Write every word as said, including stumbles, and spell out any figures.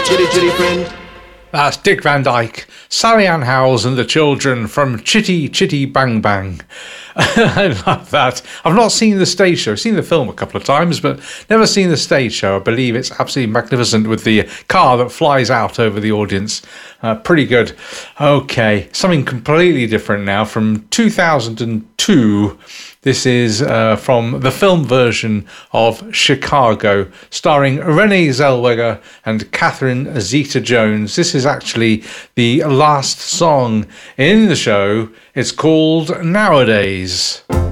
chitty chitty friend. That's Dick Van Dyke, Sally Ann Howells and the Children from Chitty Chitty Bang Bang. I love that. I've not seen the stage show. I've seen the film a couple of times, but never seen the stage show. I believe it's absolutely magnificent with the car that flies out over the audience. Uh, pretty good. Okay, something completely different now from two thousand two. This is uh, from the film version of Chicago, starring Renee Zellweger and Catherine Zeta-Jones. This is actually the last song in the show. It's called Nowadays.